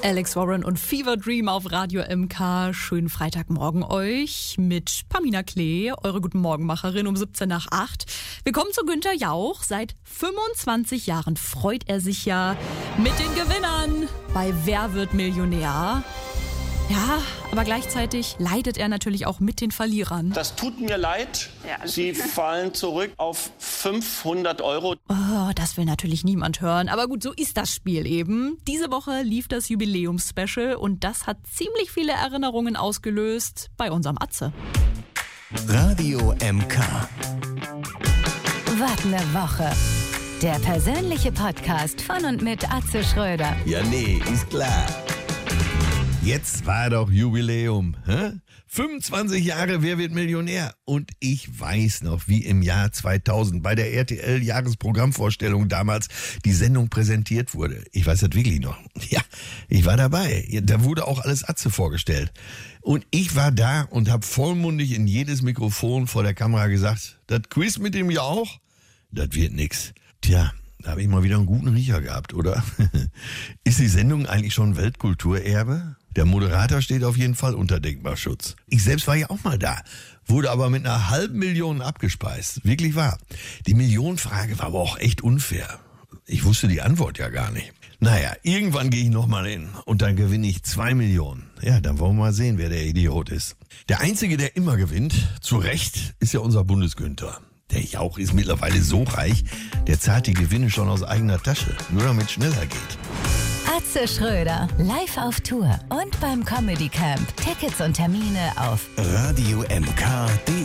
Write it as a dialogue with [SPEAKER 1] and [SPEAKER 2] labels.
[SPEAKER 1] Alex Warren und Fever Dream auf Radio MK. Schönen Freitagmorgen euch mit Pamina Klee, eure Guten Morgenmacherin um 17 nach 8. Wir kommen zu Günther Jauch. Seit 25 Jahren freut er sich ja mit den Gewinnern bei Wer wird Millionär? Ja, aber gleichzeitig leidet er natürlich auch mit den Verlierern.
[SPEAKER 2] Das tut mir leid. Sie fallen zurück auf 500 Euro.
[SPEAKER 1] Oh, das will natürlich niemand hören. Aber gut, so ist das Spiel eben. Diese Woche lief das Jubiläumsspecial und das hat ziemlich viele Erinnerungen ausgelöst bei unserem Atze.
[SPEAKER 3] Radio MK.
[SPEAKER 4] Was ne Woche. Der persönliche Podcast von und mit Atze Schröder.
[SPEAKER 3] Ja, nee, ist klar. Jetzt war doch Jubiläum. 25 Jahre Wer wird Millionär? Und ich weiß noch, wie im Jahr 2000 bei der RTL-Jahresprogrammvorstellung damals die Sendung präsentiert wurde. Ich weiß das wirklich noch. Ja, ich war dabei. Da wurde auch alles Atze vorgestellt. Und ich war da und habe vollmundig in jedes Mikrofon vor der Kamera gesagt, das Quiz mit dem Jauch, das wird nix. Tja, da habe ich mal wieder einen guten Riecher gehabt, oder? Ist die Sendung eigentlich schon Weltkulturerbe? Der Moderator steht auf jeden Fall unter Denkmalschutz. Ich selbst war ja auch mal da, wurde aber mit einer halben Million abgespeist. Wirklich wahr. Die Millionenfrage war aber auch echt unfair. Ich wusste die Antwort ja gar nicht. Naja, irgendwann gehe ich nochmal hin und dann gewinne ich 2 Millionen. Ja, dann wollen wir mal sehen, wer der Idiot ist. Der Einzige, der immer gewinnt, zu Recht, ist ja unser Bundesgünther. Der Jauch ist mittlerweile so reich, der zahlt die Gewinne schon aus eigener Tasche, nur damit es schneller geht.
[SPEAKER 4] Atze Schröder, live auf Tour und beim Comedy Camp. Tickets und Termine auf
[SPEAKER 3] radiomk.de